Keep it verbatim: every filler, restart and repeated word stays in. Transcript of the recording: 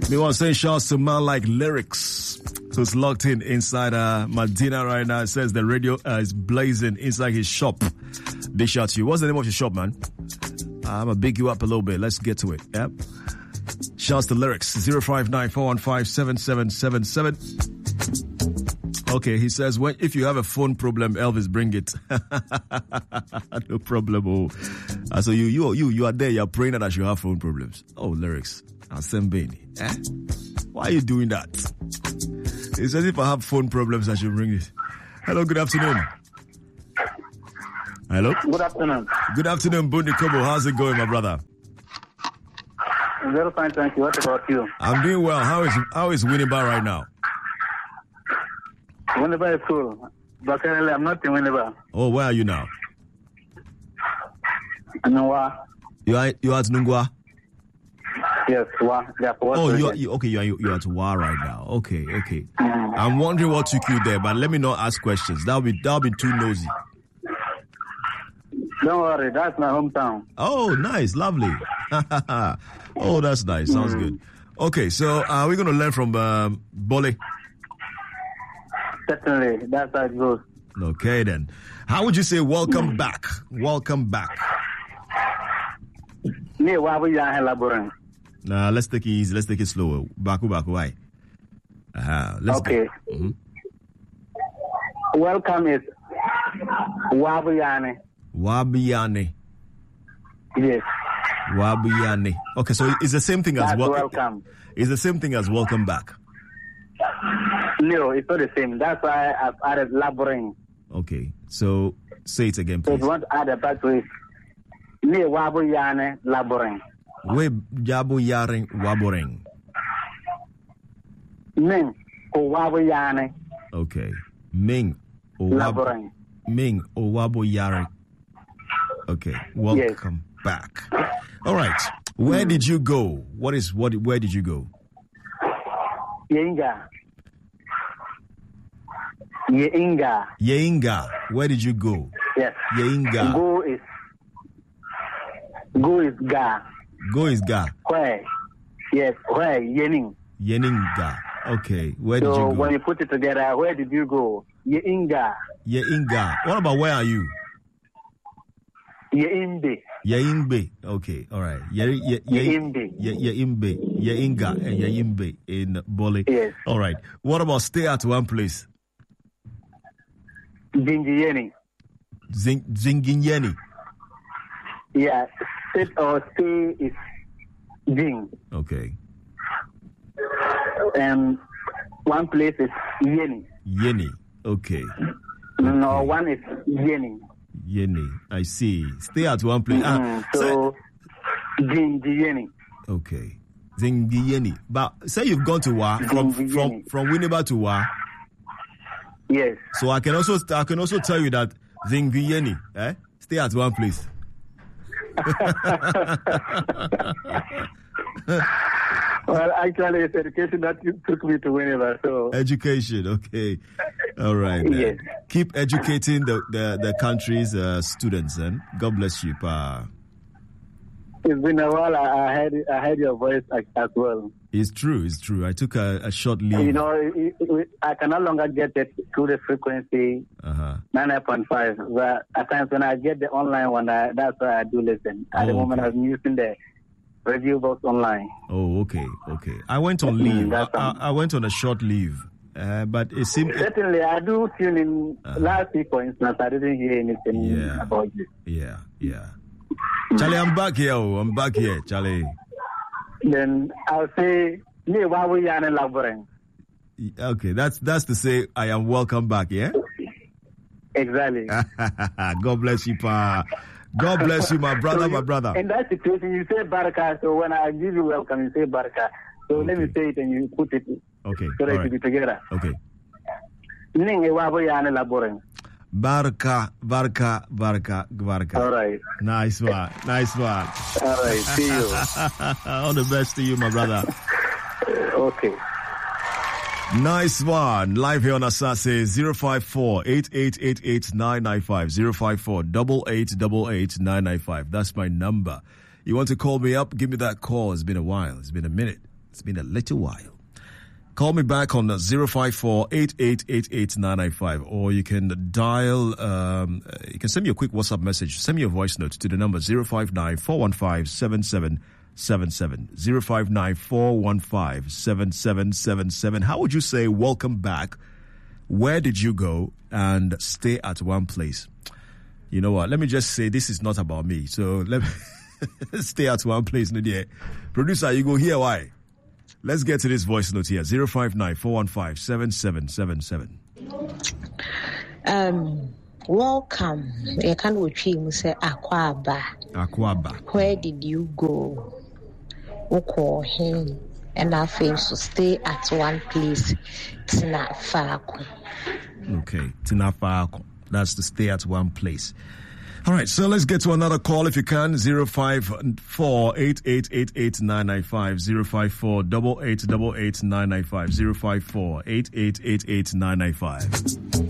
Me want to say shouts to man like Lyrics. So it's locked in inside uh, Medina right now. It says the radio uh, is blazing inside his shop. Big shout to you. What's the name of your shop, man? I'm going to big you up a little bit. Let's get to it. Yep. Shouts to Lyrics. zero five nine four one five seven seven seven seven. Okay, he says, well, if you have a phone problem, Elvis, bring it. No problem. Oh. Uh, so you, you, you, you are there. You're praying that I should have phone problems. Oh, Lyrics. Asembeni. Eh? Why are you doing that? He says if I have phone problems, I should bring it. Hello, good afternoon. Hello? Good afternoon. Good afternoon, Bundi Kobo. How's it going, my brother? Very fine, thank you. What about you? I'm doing well. How is how is Winneba right now? Winneba is cool. But currently, I'm not in Winneba. Oh, where are you now? Nungwa. You are you are at Nungwa? Yes, Wa. Oh, you are you, okay. You are you are at Wa right now. Okay, okay. Mm. I'm wondering what took you there, but let me not ask questions. That'll be that'll be too nosy. Don't worry, that's my hometown. Oh, nice, lovely. Oh, that's nice. Sounds mm. good. Okay, so uh, we're going to learn from um, Bole. Certainly, that's how it goes. Okay, then. How would you say welcome back? Welcome back. Nah, let's take it easy. Let's take it slower. Baku, baku, why? Uh-huh. Let's okay. Go. Mm-hmm. Welcome is Wabuyane. Wabuyane. Yes. Wabuyane. Okay, so it's the same thing as That's wel- welcome. It's the same thing as welcome back. No, it's not the same. That's why I've added laboring. Okay, so say it again, please. So if you want to add a part to it, ne Wabuyane laboring. We Jabuyare Waboring. Ming o Wabuyane. Okay. Ming o laboring. Ming o Wabuyare. Okay, welcome yes. back. All right, where did you go? What is what? Where did you go? Yeinga. Yeinga. Yeinga. Where did you go? Yes. Yeinga. Go is go is ga. Go is ga. Where? Yes. Where? Yening. Yeninga. Okay. Where so did you go? When you put it together, where did you go? Yeinga. Yeinga. What about where are you? Yeimbe. Yeimbe. Okay. All right. Ye, ye, ye, Yeimbe. Ye, Yeimbe. Yeinga and Yeimbe in Bole. Yes. All right. What about stay at one place? Zingiyeni. Zing, Zinginyeni. Yeah. Sit or stay is Zing. Okay. And one place is Yeni. Yeni. Okay. No, okay. one is Yeni. Yeni. I see. Stay at one place. Mm-hmm. Ah, so, Zingiyeni. Okay. Zingiyeni. But say you've gone to Wa from Zingiyeni. from from Winneba to Wa. Yes. So I can also I can also tell you that Zingiyeni, eh? Stay at one place. Well, actually, it's education that took me to Winneba. So education, okay, all right. Yes. Uh, keep educating the the, the country's uh, students, and God bless you, pa. It's been a while. I heard I heard your voice as well. It's true. It's true. I took a, a short leave. You know, it, it, I can no longer get it through the frequency uh-huh. ninety-nine point five. But at times when I get the online one, I, that's why I do listen. At oh, the moment, okay. I'm using the review box online. Oh, okay, okay. I went on leave. I, I, I went on a short leave, uh, but it seemed certainly I do tune in. Uh-huh. Last week, for instance, I didn't hear anything yeah. about you. Yeah, yeah. Charlie, I'm back here. Oh, I'm back here, Charlie. Then I'll say, okay, that's that's to say I am welcome back, yeah? Exactly. God bless you, pa. God bless you, my brother, so you, my brother. In that situation, you say baraka, so when I give you welcome, you say baraka. So okay. Let me say it and you put it okay. so that right. it be together. Okay. Barka, barka, barka, barka. All right. Nice one, nice one. All right, see you. All the best to you, my brother. Okay. Nice one. Live here on Asase, zero five four, eight eight eight eight, nine nine five, zero five four, eight eight eight eight, nine nine five. That's my number. You want to call me up? Give me that call. It's been a while. It's been a minute. It's been a little while. Call me back on zero five four, eight eight eight eight, nine nine five, or you can dial, um, you can send me a quick WhatsApp message. Send me a voice note to the number zero five nine, four one five, seven seven seven seven. zero five nine, four one five, seven seven seven seven. How would you say welcome back? Where did you go and stay at one place? You know what? Let me just say this is not about me. So let me stay at one place. Producer, you go here. Why? Let's get to this voice note here. zero five nine, four one five, seven seven seven seven. Um, welcome. You can say Akwaba. Akwaba. Where did you go? Oko him. And I feel to stay at one place. Tina Fako. Okay, Tina Fako. That's to stay at one place. All right, so let's get to another call if you can. zero five four, eight eight eight eight, nine nine five. zero five four, eight eight eight eight, nine nine five. zero five four, eight eight eight eight, nine nine five.